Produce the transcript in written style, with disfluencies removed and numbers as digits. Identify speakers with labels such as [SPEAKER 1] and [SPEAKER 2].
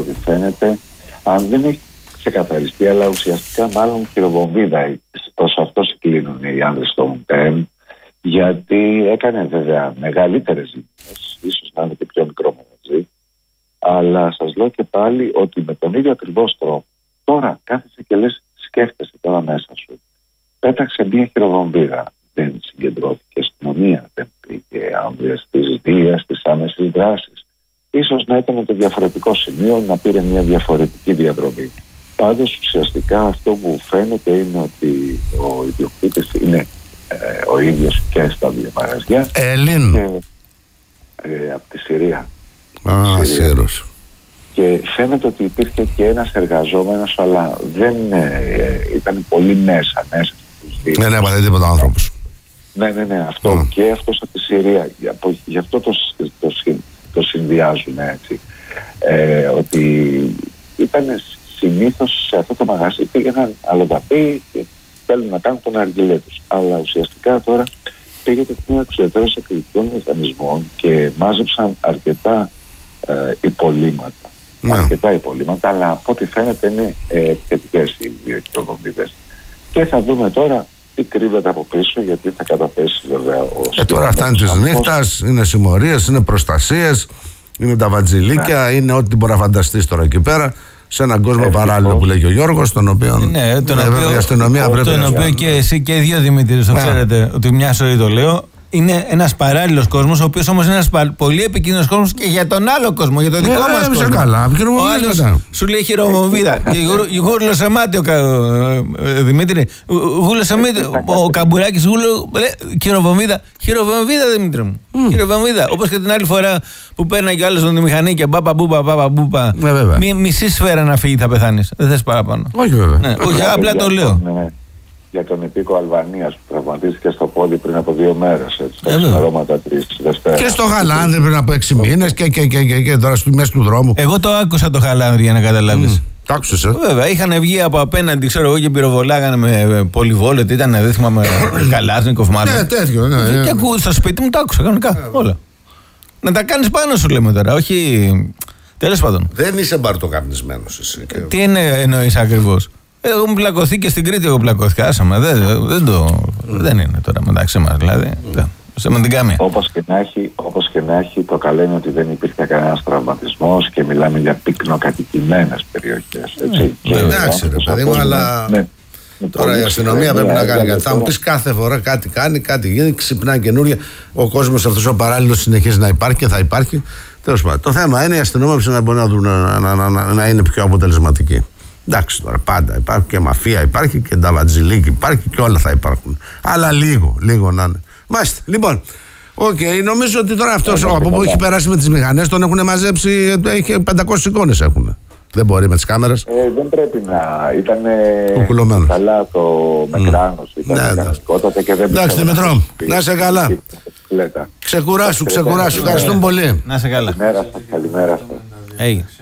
[SPEAKER 1] ό,τι φαίνεται, αν δεν έχει ξεκαθαριστεί, αλλά ουσιαστικά μάλλον χειροβομβίδα. Προς αυτό συγκλίνουν οι άνδρες στο ΤΕΜ, γιατί έκανε βέβαια μεγαλύτερες ζημιές, ίσως να είναι και πιο μικρό μαζί, αλλά σας λέω και πάλι ότι με τον ίδιο ακριβώς τρόπο, τώρα κάθεσαι και λες, σκέφτεσαι τώρα μέσα σου. Πέταξε μια χειροβομβίδα, δεν συγκεντρώθηκε αστυνομία, δεν πήγε άμβλια στις βίας, στις άμεσες δράσεις. Ίσως να ήταν το διαφορετικό σημείο, να πήρε μια διαφορετική διαδρομή. Πάντως ουσιαστικά αυτό που φαίνεται είναι ότι ο ιδιοκτήτης είναι ο ίδιος και στα δύο μαγαζιά.
[SPEAKER 2] Ελλήν.
[SPEAKER 1] Από τη Συρία.
[SPEAKER 2] Σύρος.
[SPEAKER 1] Και φαίνεται ότι υπήρχε και ένας εργαζόμενος, αλλά δεν ήταν πολύ μέσα στους δύο.
[SPEAKER 2] Δεν έβαλε τίποτα ο άνθρωπος.
[SPEAKER 1] Ναι, αυτό. Και αυτός από τη Συρία. Γι' αυτό το συνδυάζουν έτσι. Ότι ήταν συνήθως σε αυτό το μαγαζί, πήγαιναν αλλοδαποί και θέλουν να κάνουν τον αργυλέ τους. Αλλά ουσιαστικά τώρα πήγεται μια εξουδετερώση εκρηκτικών μηχανισμών και μάζεψαν αρκετά υπολείμματα. Αρκετά υπολείμματα, αλλά από ό,τι φαίνεται είναι θετικές οι δύο χειροβομβίδες. Και θα δούμε τώρα τι κρύβεται από πίσω, γιατί θα καταθέσει βέβαια
[SPEAKER 2] τώρα φτάνει της νύχτας, είναι συμμορίες, είναι προστασίες, είναι τα βατζιλίκια, είναι ό,τι μπορεί να φανταστείς τώρα εκεί πέρα. Σε έναν κόσμο παράλληλο που λέει ο Γιώργος, τον οποίο η αστυνομία πρέπει να.
[SPEAKER 3] Τον οποίο και εσύ και οι δύο Δημήτρης το ξέρετε, ότι μια ζωή το λέω. Είναι ένας παράλληλος κόσμος, ο οποίος όμως είναι ένας πολύ επικίνδυνος κόσμος και για τον άλλο κόσμο, για τον δικό μας κόσμο.
[SPEAKER 2] Καλά,
[SPEAKER 3] ο άλλος σου λέει χειροβομβίδα. Γούρλωσε μάτι ο Δημήτρη. Γούρλωσε μάτι ο Καμπουράκης. Χειροβομβίδα. Χειροβομβίδα, Δημήτρη μου. Χειροβομβίδα. Όπως και την άλλη φορά που παίρνει κι άλλος τον τη μηχανή και μπάπα μπούπα. Μισή σφαίρα να φύγει θα πεθάνεις. Δεν θες παραπάνω.
[SPEAKER 2] Όχι βέβαια.
[SPEAKER 3] Απλά το λέω.
[SPEAKER 1] Για τον υπήκο Αλβανίας που τραυματίστηκε στο πόδι πριν από 2 μέρες. Τα ξημερώματα της Δευτέρας.
[SPEAKER 2] Και στο Χαλάνδρη πριν από 6 μήνες και τώρα στη μέση του δρόμου.
[SPEAKER 3] Εγώ το άκουσα το Χαλάνδρη για να καταλάβεις.
[SPEAKER 2] Το άκουσες,
[SPEAKER 3] Βέβαια, είχαν βγει από απέναντι, ξέρω εγώ, και πυροβολάγανε με πολυβόλο. Τι ήταν, δεν θυμάμαι, Καλάσνικοφ μάλλον.
[SPEAKER 2] Ναι, τέτοιο.
[SPEAKER 3] Και ακούω στο σπίτι μου, το άκουσα κανονικά. Όλα. Να τα κάνεις πάνω σου, λέμε τώρα, όχι. Τέλος πάντων.
[SPEAKER 2] Δεν είσαι μπαρτοκαπνισμένος εσύ.
[SPEAKER 3] Τι εννοείς ακριβώς? Εγώ μου πλακωθεί και στην Κρήτη, εγώ πλακώθηκα. Άσαμε. Δεν είναι τώρα μεταξύ μας, δηλαδή. Σε την κάμια.
[SPEAKER 1] Όπως και να έχει, το καλό είναι ότι δεν υπήρχε κανένας τραυματισμός και μιλάμε για πυκνοκατοικημένες περιοχές.
[SPEAKER 2] Εντάξει, ρε παιδί μου, αλλά. Τώρα η αστυνομία πρέπει να κάνει κάτι. Θα μου πεις κάθε φορά κάτι κάνει, κάτι γίνεται, ξυπνάει καινούργια. Ο κόσμος αυτός ο παράλληλος συνεχίζει να υπάρχει και θα υπάρχει. Τέλος πάντων. Το θέμα είναι η αστυνομία να μπορεί να είναι πιο αποτελεσματική. Εντάξει, τώρα πάντα υπάρχει και μαφία, υπάρχει και νταβατζιλίκι, υπάρχει και όλα θα υπάρχουν. Αλλά λίγο να είναι. Μάλιστα. Λοιπόν, νομίζω ότι τώρα αυτός από που έχει περάσει με τις μηχανές τον έχουν μαζέψει, έχει 500 εικόνες έχουν. Δεν μπορεί με τις κάμερες.
[SPEAKER 1] Δεν πρέπει να ήταν καλά το Μεκράνος.
[SPEAKER 2] Εντάξει, Δημητρό, να είσαι καλά. Ξεκουράσου. Ευχαριστούμε πολύ.
[SPEAKER 3] Να είσαι καλά.
[SPEAKER 1] Καλημέρα σας.